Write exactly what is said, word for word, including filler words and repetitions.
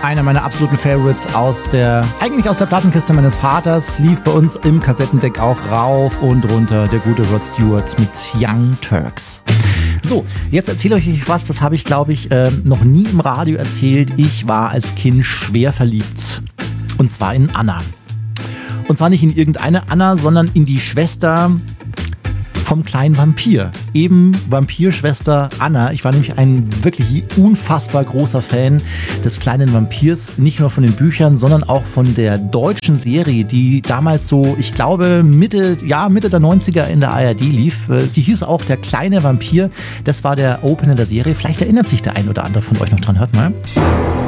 Einer meiner absoluten Favorites aus der, eigentlich aus der Plattenkiste meines Vaters, lief bei uns im Kassettendeck auch rauf und runter, der gute Rod Stewart mit Young Turks. So, jetzt erzähle ich euch was, das habe ich, glaube ich, äh, noch nie im Radio erzählt. Ich war als Kind schwer verliebt. Und zwar in Anna. Und zwar nicht in irgendeine Anna, sondern in die Schwester vom kleinen Vampir. Eben Vampirschwester Anna. Ich war nämlich ein wirklich unfassbar großer Fan des kleinen Vampirs. Nicht nur von den Büchern, sondern auch von der deutschen Serie, die damals so, ich glaube, Mitte, ja, Mitte der neunziger in der A R D lief. Sie hieß auch Der kleine Vampir. Das war der Opener der Serie. Vielleicht erinnert sich der ein oder andere von euch noch dran. Hört mal.